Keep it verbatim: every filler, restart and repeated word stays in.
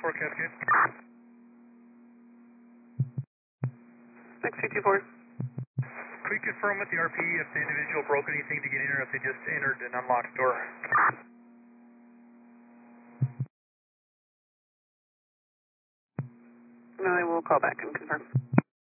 four, Cascade. six two two four. Could you confirm with the R P if the individual broke anything to get in or if they just entered an unlocked door? No, I will call back and confirm.